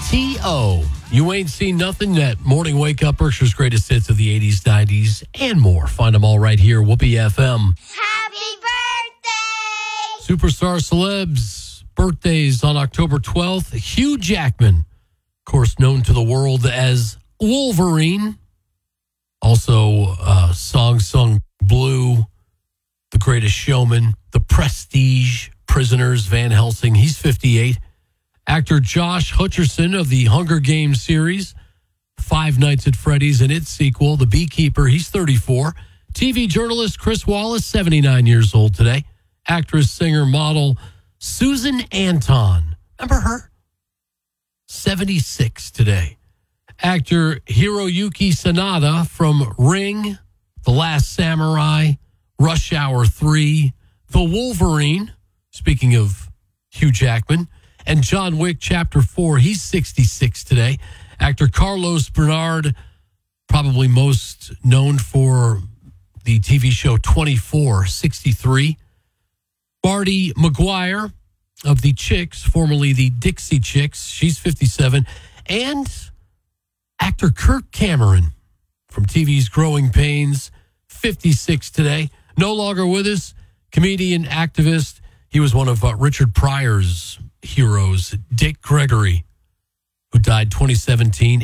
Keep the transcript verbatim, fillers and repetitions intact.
T O. You ain't seen nothing yet. Morning Wake Up, Berkshire's greatest hits of the eighties, nineties, and more. Find them all right here, Whoopee F M. Happy birthday! Superstar celebs, birthdays on October twelfth. Hugh Jackman, of course, known to the world as Wolverine. Also, uh, song sung Blue, The Greatest Showman, The Prestige, Prisoners, Van Helsing. He's fifty-eight. Actor Josh Hutcherson of the Hunger Games series, Five Nights at Freddy's and its sequel, The Beekeeper. He's thirty-four. T V journalist Chris Wallace, seventy-nine years old today. Actress, singer, model Susan Anton. Remember her? seventy-six today. Actor Hiroyuki Sanada from Ring, The Last Samurai, Rush Hour three, The Wolverine, speaking of Hugh Jackman, and John Wick Chapter four. He's sixty-six today. Actor Carlos Bernard, probably most known for the T V show twenty-four, sixty-three. Marty McGuire of the Chicks, formerly the Dixie Chicks. She's fifty-seven. And actor Kirk Cameron from T V's Growing Pains, fifty-six today. No longer with us, comedian, activist. He was one of uh, Richard Pryor's heroes, Dick Gregory, who died twenty seventeen,